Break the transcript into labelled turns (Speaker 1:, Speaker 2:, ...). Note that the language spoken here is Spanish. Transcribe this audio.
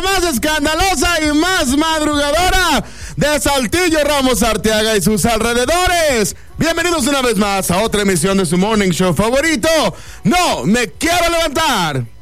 Speaker 1: más escandalosa y más madrugadora de Saltillo, Ramos, Arteaga y sus alrededores. Bienvenidos una vez más a otra emisión de su morning show favorito. No me quiero levantar.